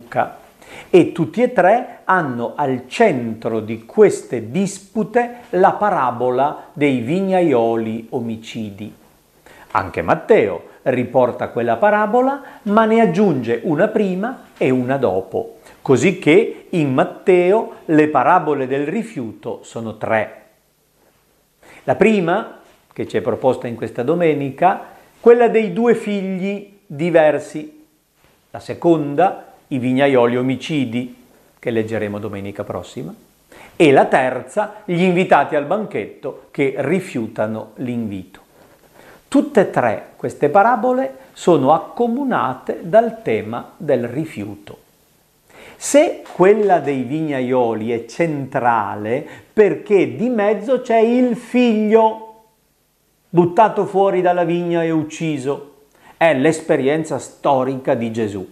Luca. E tutti e tre hanno al centro di queste dispute la parabola dei vignaioli omicidi. Anche Matteo riporta quella parabola, ma ne aggiunge una prima e una dopo, così che in Matteo le parabole del rifiuto sono tre. La prima, che ci è proposta in questa domenica, quella dei due figli diversi. La seconda, i vignaioli omicidi, che leggeremo domenica prossima. E la terza, gli invitati al banchetto che rifiutano l'invito. Tutte e tre queste parabole sono accomunate dal tema del rifiuto. Se quella dei vignaioli è centrale perché di mezzo c'è il figlio buttato fuori dalla vigna e ucciso, è l'esperienza storica di Gesù.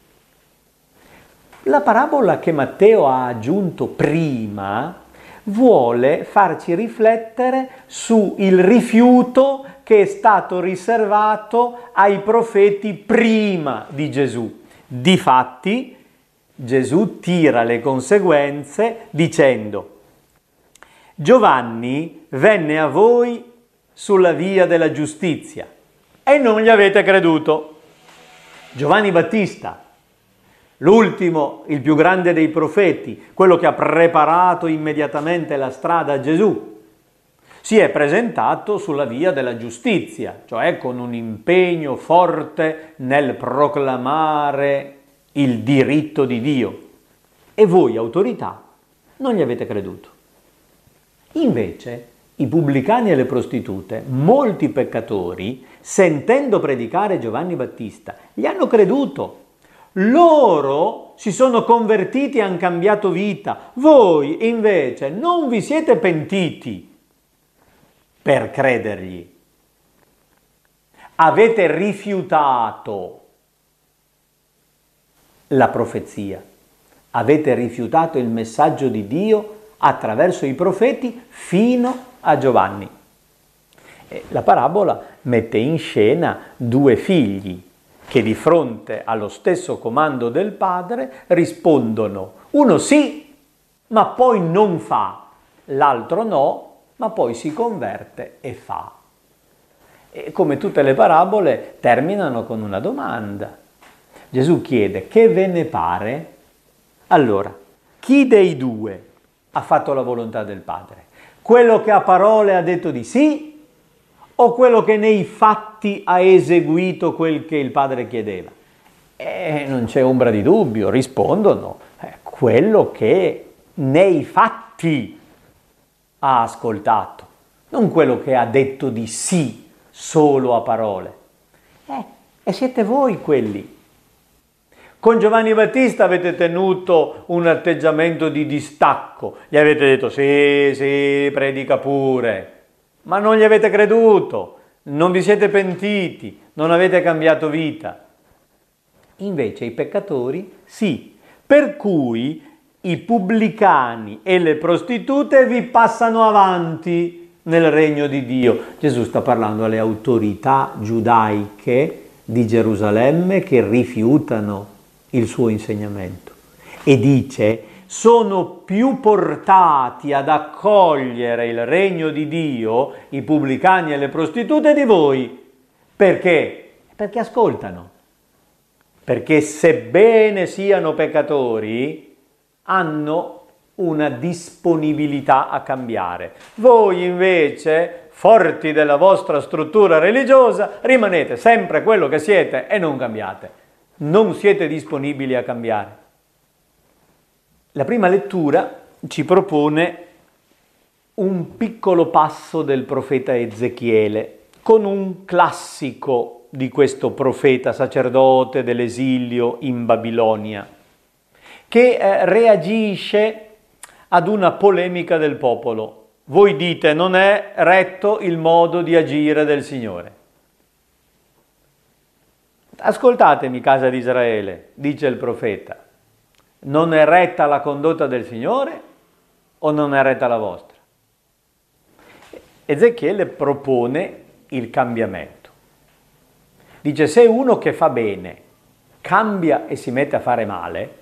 La parabola che Matteo ha aggiunto prima vuole farci riflettere sul rifiuto che è stato riservato ai profeti prima di Gesù. Difatti, Gesù tira le conseguenze dicendo: Giovanni venne a voi sulla via della giustizia e non gli avete creduto. Giovanni Battista, l'ultimo, il più grande dei profeti, quello che ha preparato immediatamente la strada a Gesù, si è presentato sulla via della giustizia, cioè con un impegno forte nel proclamare il diritto di Dio. E voi, autorità, non gli avete creduto. Invece, i pubblicani e le prostitute, molti peccatori, sentendo predicare Giovanni Battista, gli hanno creduto. Loro si sono convertiti e hanno cambiato vita. Voi invece non vi siete pentiti per credergli. Avete rifiutato la profezia. Avete rifiutato il messaggio di Dio attraverso i profeti fino a Giovanni. La parabola mette in scena due figli che di fronte allo stesso comando del padre rispondono: uno sì, ma poi non fa, l'altro no, ma poi si converte e fa. E come tutte le parabole terminano con una domanda. Gesù chiede: che ve ne pare? Allora, chi dei due ha fatto la volontà del padre? Quello che a parole ha detto di sì, o quello che nei fatti ha eseguito quel che il padre chiedeva? Non c'è ombra di dubbio, rispondono, quello che nei fatti ha ascoltato, non quello che ha detto di sì solo a parole. E siete voi quelli. Con Giovanni Battista avete tenuto un atteggiamento di distacco, gli avete detto sì, predica pure, ma non gli avete creduto, non vi siete pentiti, non avete cambiato vita. Invece i peccatori sì, per cui i pubblicani e le prostitute vi passano avanti nel regno di Dio. Gesù sta parlando alle autorità giudaiche di Gerusalemme che rifiutano il suo insegnamento e dice: sono più portati ad accogliere il regno di Dio i pubblicani e le prostitute di voi. Perché? Perché ascoltano. Perché sebbene siano peccatori, hanno una disponibilità a cambiare. Voi invece, forti della vostra struttura religiosa, rimanete sempre quello che siete e non cambiate. Non siete disponibili a cambiare. La prima lettura ci propone un piccolo passo del profeta Ezechiele con un classico di questo profeta sacerdote dell'esilio in Babilonia, che reagisce ad una polemica del popolo. Voi dite: non è retto il modo di agire del Signore. Ascoltatemi, casa di Israele, dice il profeta: non è retta la condotta del Signore o non è retta la vostra? Ezechiele propone il cambiamento. Dice: se uno che fa bene cambia e si mette a fare male,